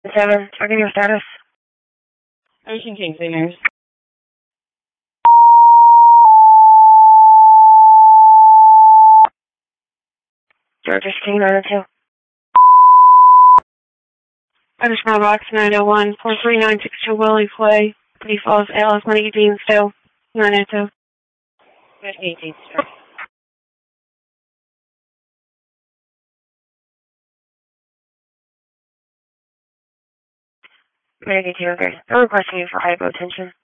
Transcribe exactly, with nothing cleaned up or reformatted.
Seven, checking your status. Ocean Kingsley Nurse. Georgia King nine oh two. Additional box nine oh one, four three nine six two Willie Clay, Pretty Falls, Alice, Money Still, nine oh two. eighteenth Street. Medicaid, okay. I'm requesting you for hypotension.